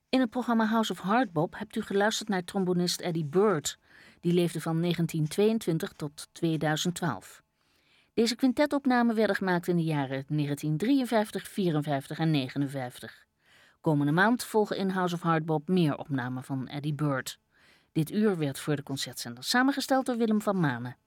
In het programma House of Hardbop hebt u geluisterd naar trombonist Eddie Bird. Die leefde van 1922 tot 2012. Deze quintetopnamen werden gemaakt in de jaren 1953, 54 en 59. Komende maand volgen in House of Hardbop meer opnamen van Eddie Bird. Dit uur werd voor de concertzender samengesteld door Willem van Manen.